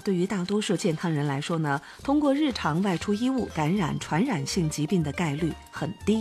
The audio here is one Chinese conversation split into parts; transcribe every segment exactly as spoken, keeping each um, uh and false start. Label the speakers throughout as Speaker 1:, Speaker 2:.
Speaker 1: 对于大多数健康人来说呢，通过日常外出衣物感染传染性疾病的概率很低。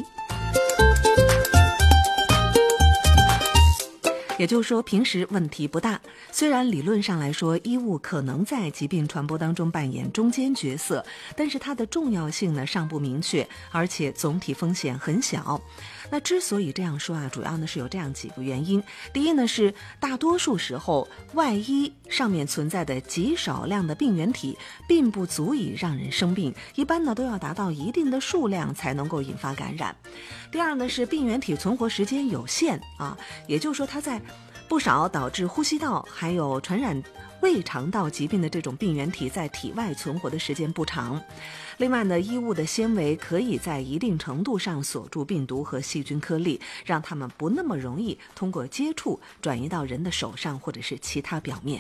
Speaker 1: 也就是说，平时问题不大。虽然理论上来说，衣物可能在疾病传播当中扮演中间角色，但是它的重要性呢尚不明确，而且总体风险很小。那之所以这样说啊，主要呢是有这样几个原因。第一呢是大多数时候外衣上面存在的极少量的病原体并不足以让人生病，一般呢都要达到一定的数量才能够引发感染。第二呢是病原体存活时间有限啊，也就是说它在不少导致呼吸道还有传染胃肠道疾病的这种病原体在体外存活的时间不长。另外呢，衣物的纤维可以在一定程度上锁住病毒和细菌颗粒，让它们不那么容易通过接触转移到人的手上或者是其他表面。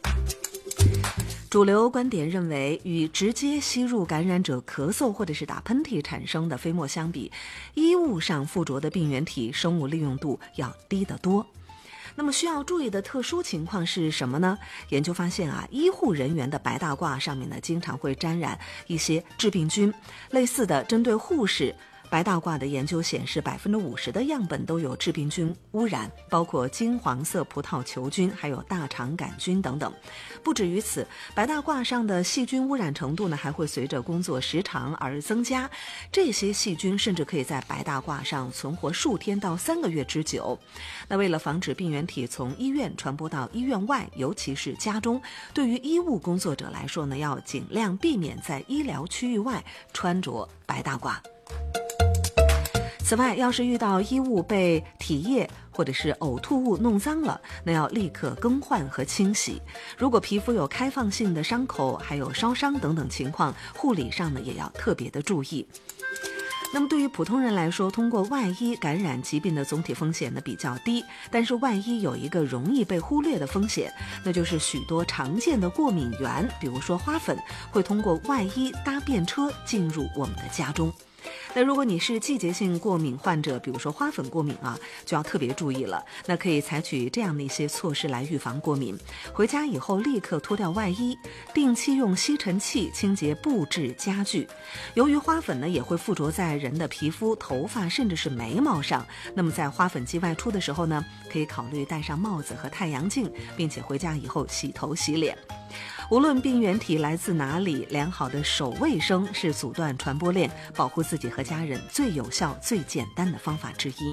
Speaker 1: 主流观点认为，与直接吸入感染者咳嗽或者是打喷嚏产生的飞沫相比，衣物上附着的病原体生物利用度要低得多。那么需要注意的特殊情况是什么呢？研究发现啊，医护人员的白大褂上面呢，经常会沾染一些致病菌。类似的，针对护士白大褂的研究显示，百分之五十的样本都有致病菌污染，包括金黄色葡萄球菌，还有大肠杆菌等等。不止于此，白大褂上的细菌污染程度呢，还会随着工作时长而增加。这些细菌甚至可以在白大褂上存活数天到三个月之久。那为了防止病原体从医院传播到医院外，尤其是家中，对于医务工作者来说呢，要尽量避免在医疗区域外穿着白大褂。此外，要是遇到衣物被体液或者是呕吐物弄脏了，那要立刻更换和清洗。如果皮肤有开放性的伤口，还有烧伤等等情况，护理上呢也要特别的注意。那么对于普通人来说，通过外衣感染疾病的总体风险呢比较低，但是外衣有一个容易被忽略的风险，那就是许多常见的过敏源，比如说花粉，会通过外衣搭便车进入我们的家中。那如果你是季节性过敏患者，比如说花粉过敏啊，就要特别注意了。那可以采取这样的一些措施来预防过敏。回家以后立刻脱掉外衣，定期用吸尘器清洁布置家具。由于花粉呢也会附着在人的皮肤、头发甚至是眉毛上，那么在花粉季外出的时候呢，可以考虑戴上帽子和太阳镜，并且回家以后洗头洗脸。无论病原体来自哪里，良好的手卫生是阻断传播链、保护自己和家人最有效、最简单的方法之一。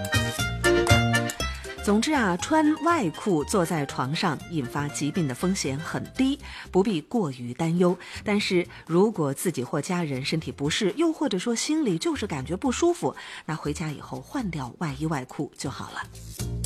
Speaker 1: 总之啊，穿外裤坐在床上引发疾病的风险很低，不必过于担忧。但是如果自己或家人身体不适，又或者说心里就是感觉不舒服，那回家以后换掉外衣外裤就好了。